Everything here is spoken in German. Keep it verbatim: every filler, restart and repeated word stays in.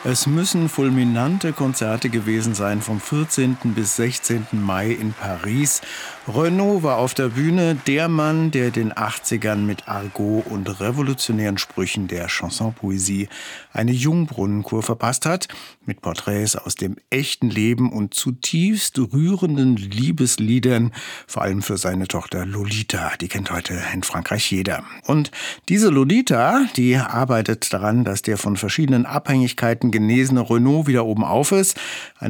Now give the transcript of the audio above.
Es müssen fulminante Konzerte gewesen sein vom vierzehnten bis sechzehnten Mai in Paris. Renaud war auf der Bühne, der Mann, der den achtzigern mit Argot und revolutionären Sprüchen der Chanson-Poesie eine Jungbrunnenkur verpasst hat, mit Porträts aus dem echten Leben und zutiefst rührenden Liebesliedern, vor allem für seine Tochter Lolita, die kennt heute in Frankreich jeder. Und diese Lolita, die arbeitet daran, dass der von verschiedenen Abhängigkeiten genesene Renaud wieder oben auf ist.